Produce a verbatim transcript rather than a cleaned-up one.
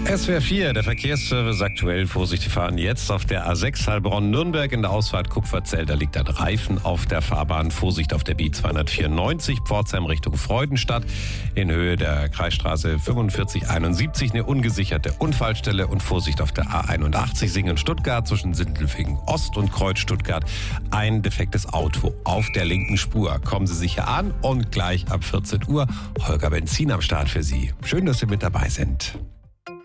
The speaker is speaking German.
S W R vier, der Verkehrsservice aktuell. Vorsicht, die fahren jetzt auf der A sechs Heilbronn-Nürnberg in der Ausfahrt Kupferzell. Da liegt ein Reifen auf der Fahrbahn. Vorsicht auf der B zweihundertvierundneunzig, Pforzheim Richtung Freudenstadt. In Höhe der Kreisstraße fünfundvierzig einundsiebzig eine ungesicherte Unfallstelle. Und Vorsicht auf der A einundachtzig Singen-Stuttgart zwischen Sindelfingen Ost und Kreuz Stuttgart. Ein defektes Auto auf der linken Spur. Kommen Sie sicher an und gleich ab vierzehn Uhr Holger Benzin am Start für Sie. Schön, dass Sie mit dabei sind.